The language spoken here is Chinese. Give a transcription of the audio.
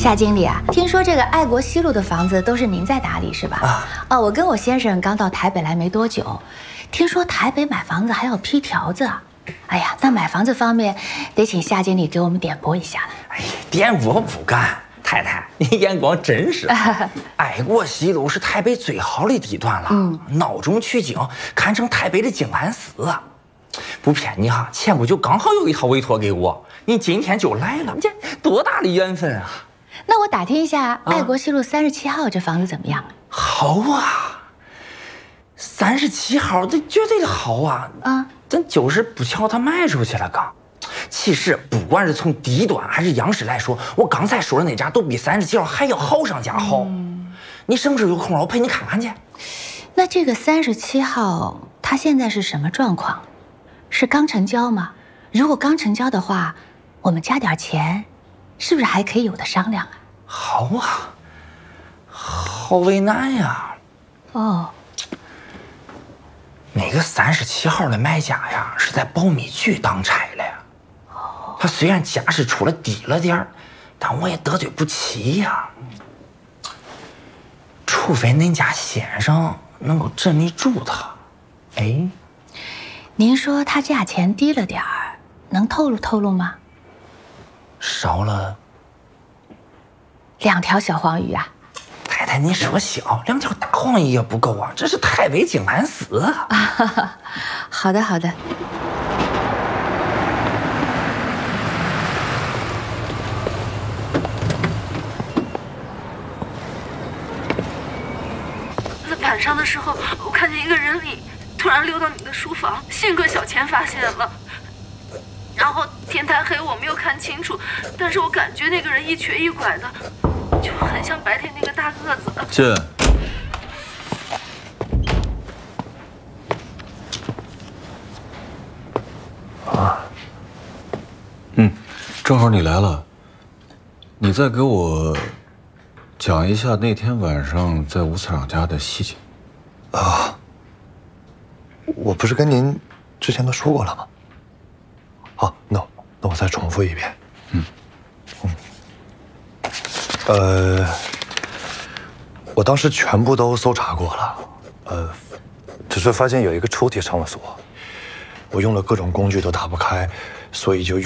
夏经理啊，听说这个爱国西路的房子都是您在打理是吧？哦，我跟我先生刚到台北来没多久，听说台北买房子还要批条子啊。哎呀，那买房子方面得请夏经理给我们点拨一下了。 哎呀，点拨不干，太太，你眼光真是。爱国西路是台北最好的地段了，闹中取静，堪称台北的静安寺啊。不骗你哈，前不久刚好有一套委托给我，你今天就来了，这多大的缘分啊！ 那我打听一下，爱国西路37号这房子怎么样？ 好啊，37号这绝对的好啊！咱就是不巧它卖出去了刚。其实不管是从地段还是样式来说，我刚才说的那家都比37号还要好上加好。你什么时候有空我陪你看看去。 那这个37号它现在是什么状况？是刚成交吗？如果刚成交的话，我们加点钱，是不是还可以有的商量啊？ 好啊，好为难呀。 哦， 那个37号的买家呀，是在保密局当差的呀。他虽然家是出了低了点儿，但我也得罪不起呀。除非恁家先生能够镇得住他。哎， 您说他价钱低了点儿，能透露透露吗？ 少了 2条小黄鱼啊！ 太太，你说小，2条大黄鱼也不够啊，这是台北静安寺啊。 好的，好的。 在晚上的时候，我看见一个人影突然溜到你的书房，幸亏小钱发现了。然后天太黑，我没有看清楚，但是我感觉那个人一瘸一拐的，就很像白天那个大个子。 进。正好你来了，你再给我讲一下那天晚上在吴次长家的细节。 我不是跟您之前都说过了吗？好，那我再重复一遍。我当时全部都搜查过了，只是发现有一个抽屉上了锁，我用了各种工具都打不开，所以就